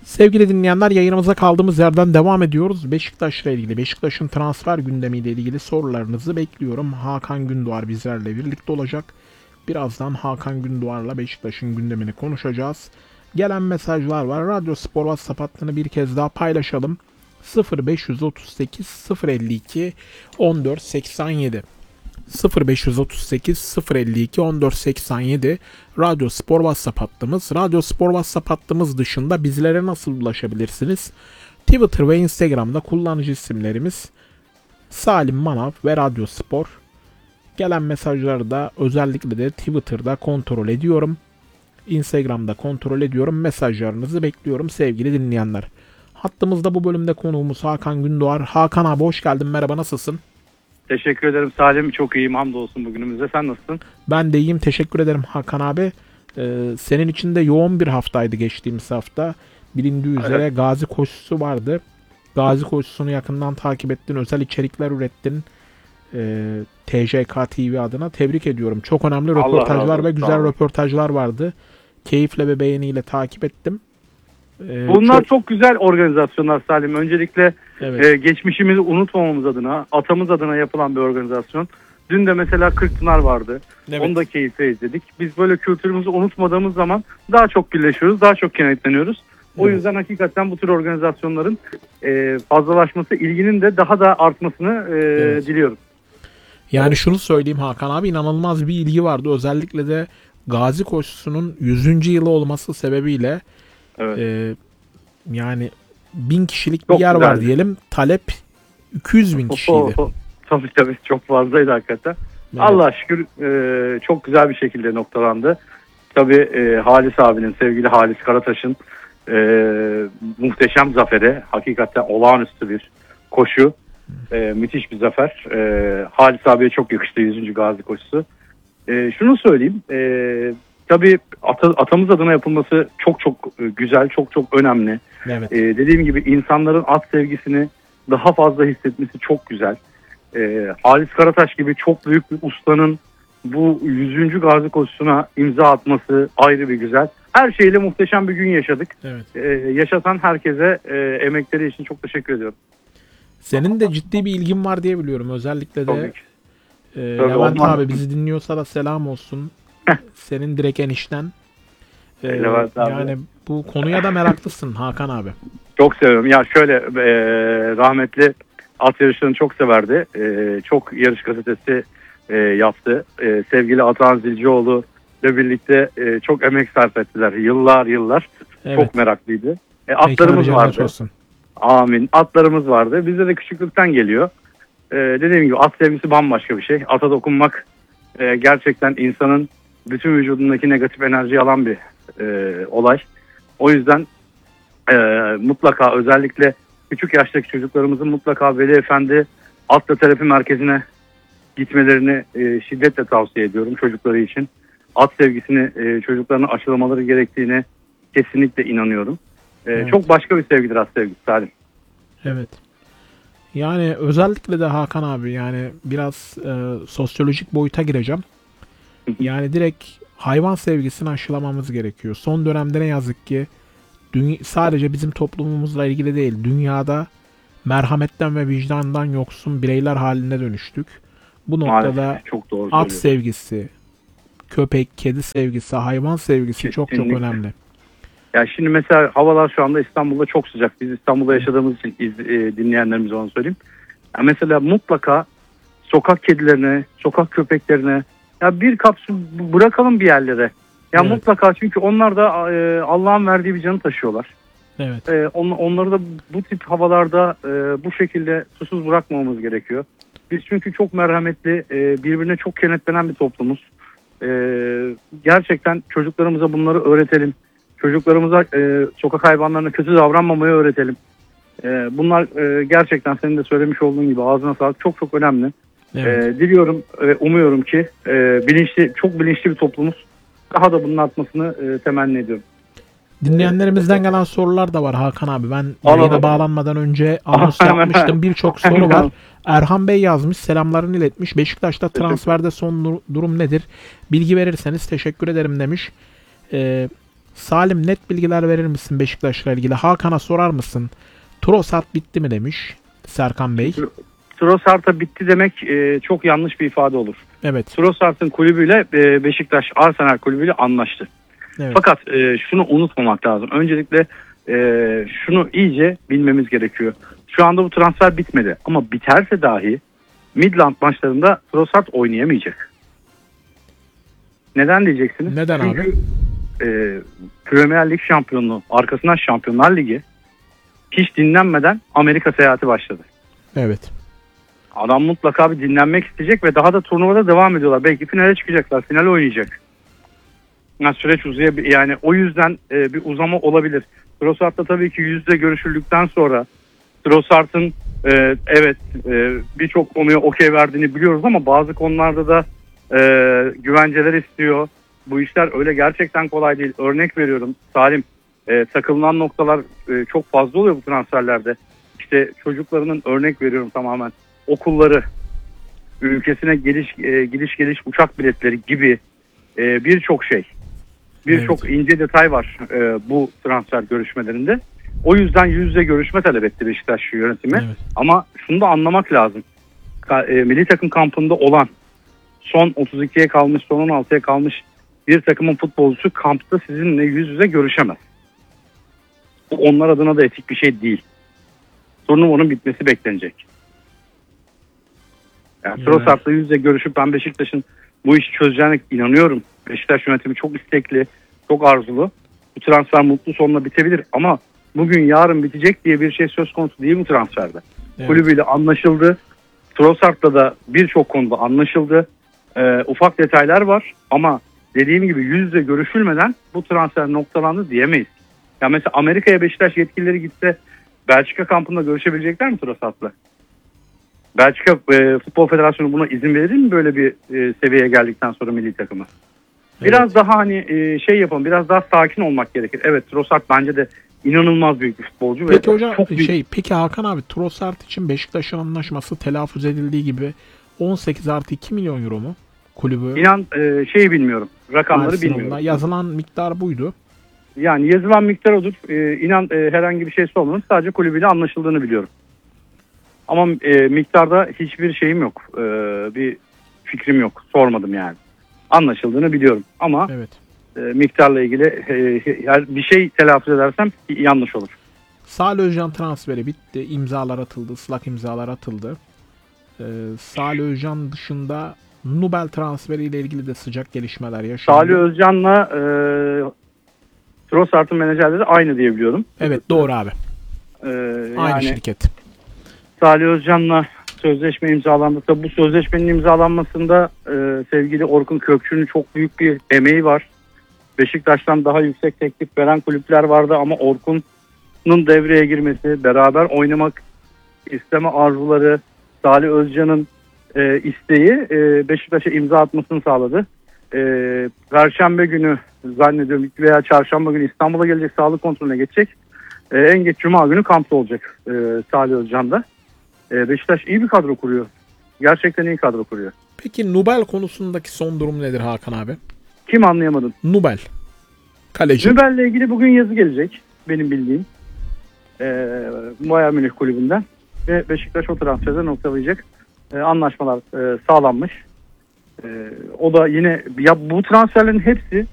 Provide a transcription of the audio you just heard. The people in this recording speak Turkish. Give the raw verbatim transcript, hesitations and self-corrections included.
Sevgili dinleyenler, yayınımıza kaldığımız yerden devam ediyoruz. Beşiktaş'la ilgili, Beşiktaş'ın transfer gündemiyle ilgili sorularınızı bekliyorum. Hakan Gündoğar bizlerle birlikte olacak. Birazdan Hakan Gündoğar'la Beşiktaş'ın gündemini konuşacağız. Gelen mesajlar var. Radyo Spor WhatsApp hattını bir kez daha paylaşalım. sıfır beş otuz sekiz sıfır elli iki on dört seksen yedi sıfır beş otuz sekiz sıfır elli iki on dört seksen yedi Radyo Spor WhatsApp hattımız. Radyo Spor WhatsApp hattımız dışında bizlere nasıl ulaşabilirsiniz? Twitter ve Instagram'da kullanıcı isimlerimiz Salim Manav ve Radyo Spor. Gelen mesajları da özellikle de Twitter'da kontrol ediyorum. Instagram'da kontrol ediyorum. Mesajlarınızı bekliyorum sevgili dinleyenler. Hattımızda bu bölümde konuğumuz Hakan Gündoğar. Hakan abi hoş geldin. Merhaba, nasılsın? Teşekkür ederim Salim. Çok iyiyim. Hamdolsun bugünümüzde. Sen nasılsın? Ben de iyiyim. Teşekkür ederim Hakan abi. Ee, senin için de yoğun bir haftaydı geçtiğimiz hafta. Bilindiği üzere evet. Gazi koşusu vardı. Gazi koşusunu yakından takip ettin. Özel içerikler ürettin. Ee, T J K T V adına. Tebrik ediyorum. Çok önemli röportajlar ve güzel röportajlar vardı. Keyifle ve beğeniyle takip ettim. Ee, Bunlar çok... çok güzel organizasyonlar Salim. Öncelikle evet. e, geçmişimizi unutmamamız adına, atamız adına yapılan bir organizasyon. Dün de mesela Kırkpınar vardı. Evet. Onu da keyifle izledik. Biz böyle kültürümüzü unutmadığımız zaman daha çok birleşiyoruz, daha çok kenetleniyoruz. O evet. yüzden hakikaten bu tür organizasyonların e, fazlalaşması, ilginin de daha da artmasını e, evet. diliyorum. Yani evet. şunu söyleyeyim Hakan abi, inanılmaz bir ilgi vardı. Özellikle de Gazi koşusunun yüzüncü yılı olması sebebiyle evet. e, yani bin kişilik çok bir yer güzeldi. Var diyelim. Talep iki yüz bin kişiydi. Oh, oh. Tabii tabii çok fazlaydı hakikaten. Evet. Allah'a şükür e, çok güzel bir şekilde noktalandı. Tabii e, Halis abinin, sevgili Halis Karataş'ın e, muhteşem zaferi. Hakikaten olağanüstü bir koşu. E, müthiş bir zafer. E, Halis abiye çok yakıştı yüzüncü Gazi koşusu. E, şunu söyleyeyim. E, tabii ata, atamız adına yapılması çok çok güzel, çok çok önemli. Evet. E, dediğim gibi insanların at sevgisini daha fazla hissetmesi çok güzel. E, Halis Karataş gibi çok büyük bir ustanın bu yüzüncü Gazi koşusuna imza atması ayrı bir güzel. Her şeyle muhteşem bir gün yaşadık. Evet. E, yaşatan herkese e, emekleri için çok teşekkür ediyorum. Senin de ciddi bir ilgin var diye biliyorum. Özellikle de e, Levent abi bizi dinliyorsa da selam olsun. Senin direkt enişten. E, evet, yani bu konuya da meraklısın Hakan abi. Çok seviyorum. Ya şöyle e, rahmetli at yarışlarını çok severdi. E, çok yarış gazetesi e, yaptı. E, sevgili Atan Zilcioğlu ile birlikte e, çok emek sarf ettiler. Yıllar yıllar. Evet. Çok meraklıydı. E, atlarımız vardı. Olsun. Amin. Atlarımız vardı. Bizde de küçüklükten geliyor. E, dediğim gibi at sevgisi bambaşka bir şey. Ata dokunmak e, gerçekten insanın bütün vücudundaki negatif enerjiyi alan bir e, olay. O yüzden e, mutlaka özellikle küçük yaştaki çocuklarımızın mutlaka Veli Efendi atla terapi merkezine gitmelerini e, şiddetle tavsiye ediyorum çocukları için. At sevgisini e, çocuklarına aşılamaları gerektiğine kesinlikle inanıyorum. E, evet. Çok başka bir sevgidir at sevgisi Salim. Evet. Yani özellikle de Hakan abi yani biraz e, sosyolojik boyuta gireceğim. Yani direkt hayvan sevgisini aşılamamız gerekiyor. Son dönemde ne yazık ki dünya, sadece bizim toplumumuzla ilgili değil, dünyada merhametten ve vicdandan yoksun bireyler haline dönüştük. Bu noktada çok doğru at sevgisi, köpek, kedi sevgisi, hayvan sevgisi kesinlikle. Çok çok önemli. Ya şimdi mesela havalar şu anda İstanbul'da çok sıcak. Biz İstanbul'da yaşadığımız için iz, e, dinleyenlerimize onu söyleyeyim. Ya mesela mutlaka sokak kedilerine, sokak köpeklerine ya bir kap su bırakalım bir yerlere. Ya evet. mutlaka çünkü onlar da e, Allah'ın verdiği bir canı taşıyorlar. Evet. E, on, onları da bu tip havalarda e, bu şekilde susuz bırakmamamız gerekiyor. Biz çünkü çok merhametli, e, birbirine çok kenetlenen bir toplumuz. E, gerçekten çocuklarımıza bunları öğretelim. Çocuklarımıza e, sokak hayvanlarına kötü davranmamayı öğretelim. E, bunlar e, gerçekten senin de söylemiş olduğun gibi ağzına sağlık çok çok önemli. Evet. E, diliyorum ve umuyorum ki e, bilinçli, çok bilinçli bir toplumuz. Daha da bunun artmasını e, temenni ediyorum. Dinleyenlerimizden gelen sorular da var Hakan abi. Ben yayına bağlanmadan önce anons yapmıştım. Birçok soru var. Erhan Bey yazmış. Selamlarını iletmiş. Beşiktaş'ta transferde son durum nedir? Bilgi verirseniz teşekkür ederim demiş. Ee, Salim, net bilgiler verir misin Beşiktaş'la ilgili? Hakan'a sorar mısın? Trossard bitti mi demiş Serkan Bey. Trossard'a bitti demek e, çok yanlış bir ifade olur. Evet. Trossard'ın kulübüyle e, Beşiktaş Arsenal kulübüyle anlaştı. Evet. Fakat e, şunu unutmamak lazım. Öncelikle e, şunu iyice bilmemiz gerekiyor. Şu anda bu transfer bitmedi ama biterse dahi Midland maçlarında Trossard oynayamayacak. Neden diyeceksiniz? Neden Çünkü, abi? E, Premier Lig şampiyonluğu, arkasından Şampiyonlar Ligi, hiç dinlenmeden Amerika seyahati başladı. Evet. Adam mutlaka bir dinlenmek isteyecek ve daha da turnuvada devam ediyorlar. Belki finale çıkacaklar, final oynayacak. Yani süreç uzayabilir. Yani o yüzden e, bir uzama olabilir. Trossard'la tabii ki yüzde görüşüldükten sonra Trossard'ın e, evet e, birçok konuya okey verdiğini biliyoruz ama bazı konularda da e, güvenceler istiyor. Bu işler öyle gerçekten kolay değil. Örnek veriyorum Salim, e, takılınan noktalar e, çok fazla oluyor bu transferlerde. İşte çocuklarının, örnek veriyorum tamamen, okulları, ülkesine geliş e, gidiş geliş uçak biletleri gibi e, birçok şey, birçok evet. ince detay var e, bu transfer görüşmelerinde. O yüzden yüz yüze görüşme talep etti Beşiktaş yönetimi. Evet. Ama şunu da anlamak lazım. Ka- e, milli takım kampında olan, son otuz ikiye kalmış, son on altıya kalmış bir takımın futbolcusu kampta sizinle yüz yüze görüşemez. Bu onlar adına da etik bir şey değil. Turnuvanın bitmesi beklenecek. Yani Trossard'la yüz yüze görüşüp ben Beşiktaş'ın bu işi çözeceğine inanıyorum. Beşiktaş yönetimi çok istekli, çok arzulu. Bu transfer mutlu sonla bitebilir ama bugün yarın bitecek diye bir şey söz konusu değil bu transferde. Evet. Kulübüyle anlaşıldı. Trossard'la da birçok konuda anlaşıldı. Ee, ufak detaylar var ama dediğim gibi yüz yüze görüşülmeden bu transfer noktalandı diyemeyiz. Ya mesela Amerika'ya Beşiktaş yetkilileri gitse Belçika kampında görüşebilecekler mi Trossard'la? Belçika e, Futbol Federasyonu buna izin verir mi böyle bir e, seviyeye geldikten sonra milli takımı? Biraz evet. daha hani e, şey yapalım, biraz daha sakin olmak gerekir. Evet, Trossard bence de inanılmaz büyük bir futbolcu. Peki ve hocam çok büyük... şey, peki Hakan abi, Trossard için Beşiktaş'ın anlaşması telaffuz edildiği gibi on sekiz artı iki milyon euro mu kulübü? İnan e, şeyi bilmiyorum, rakamları Arsenal'da bilmiyorum. yazılan miktar buydu. Yani yazılan miktar odur. E, inan e, herhangi bir şey sormadım. Sadece kulübüyle anlaşıldığını biliyorum. Ama e, miktarda hiçbir şeyim yok. E, bir fikrim yok. Sormadım yani. Anlaşıldığını biliyorum. Ama evet. e, miktarla ilgili e, bir şey telaffuz edersem yanlış olur. Salih Özcan transferi bitti. İmzalar atıldı. Islak imzalar atıldı. E, Salih Özcan dışında Nubel transferiyle ilgili de sıcak gelişmeler yaşandı. Salih Özcan'la e, Trossard'ın menajerleri aynı diye biliyorum. Evet, doğru abi. E, aynı yani, şirket. Salih Özcan'la sözleşme imzalandı. Tabii bu sözleşmenin imzalanmasında e, sevgili Orkun Kökçü'nün çok büyük bir emeği var. Beşiktaş'tan daha yüksek teklif veren kulüpler vardı ama Orkun'un devreye girmesi, beraber oynamak isteme arzuları, Salih Özcan'ın e, isteği e, Beşiktaş'a imza atmasını sağladı. E, Perşembe günü zannediyorum veya çarşamba günü İstanbul'a gelecek, sağlık kontrolüne geçecek. E, en geç Cuma günü kampta olacak e, Salih Özcan'da. E, Beşiktaş iyi bir kadro kuruyor. Gerçekten iyi kadro kuruyor. Peki Nubel konusundaki son durum nedir Hakan abi? Kim, anlayamadım? Nubel. Kaleci. Nubel'le ilgili bugün yazı gelecek benim bildiğim. E, Bayern Münih kulübünden. Ve Beşiktaş o transferde noktalayacak. E, anlaşmalar e, sağlanmış. E, o da yine, ya bu transferlerin hepsi